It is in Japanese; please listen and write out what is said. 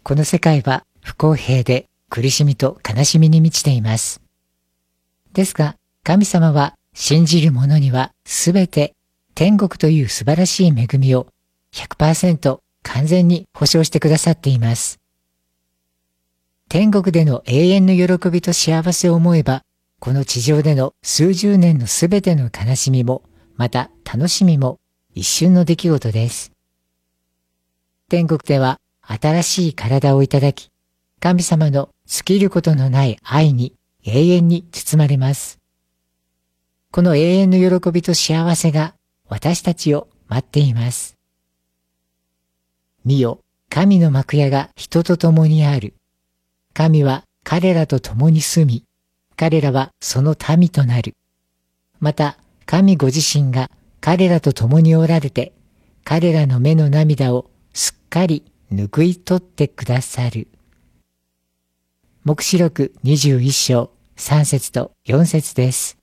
この世界は不公平で苦しみと悲しみに満ちています。ですが、神様は信じる者にはすべて天国という素晴らしい恵みを 100% 完全に保証してくださっています。天国での永遠の喜びと幸せを思えば、この地上での数十年のすべての悲しみも、また楽しみも一瞬の出来事です。天国では新しい体をいただき、神様の尽きることのない愛に永遠に包まれます。この永遠の喜びと幸せが私たちを待っています。見よ、神の幕屋が人と共にある。神は彼らと共に住み、彼らはその民となる。また、神ご自身が彼らと共におられて、彼らの目の涙をすっかり拭い取ってくださる。黙示録21章3節と4節です。